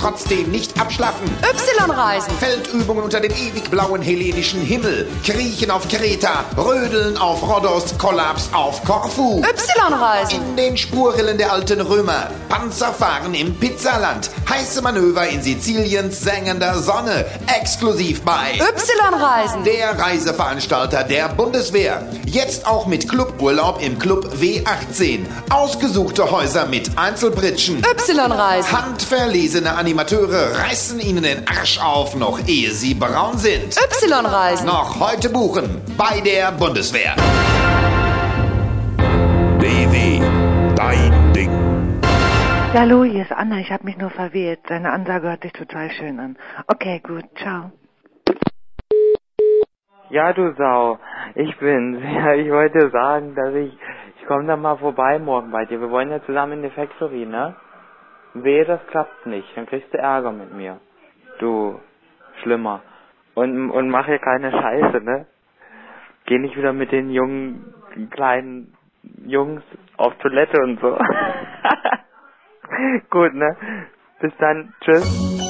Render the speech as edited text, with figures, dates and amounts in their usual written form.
trotzdem nicht abschlaffen. Y-Reisen. Feldübungen unter dem ewig blauen hellenischen Himmel. Kriechen auf Kreta, Rödeln auf Rhodos, Kollaps auf Korfu. Y-Reisen. In den Spurrillen der alten Römer. Panzerfahren im Pizzaland. Heiße Manöver in Siziliens sengender Sonne. Exklusiv bei Y-Reisen. der Reiseveranstalter der Bundeswehr. Jetzt auch mit Cluburlaub im Club W18. Ausgesuchte Häuser mit Einzelbritschen. Y-Reisen. Handverlesene Animateure reißen Ihnen den Arsch auf, noch ehe Sie braun sind. Y-Reisen. Noch heute buchen bei der Bundeswehr. BW, dein Ding. Ja, hallo, hier ist Anna. Ich habe mich nur verwählt. Deine Ansage hört sich total schön an. Okay, gut. Ciao. Ja, du Sau. Ich bin's. Ja, ich wollte sagen, dass ich komme dann mal vorbei morgen bei dir. Wir wollen ja zusammen in die Factory, ne? Wehe, das klappt nicht. Dann kriegst du Ärger mit mir. Du Schlimmer. Und mach hier keine Scheiße, ne? Geh nicht wieder mit den jungen, kleinen Jungs auf Toilette und so. Gut, ne? Bis dann. Tschüss.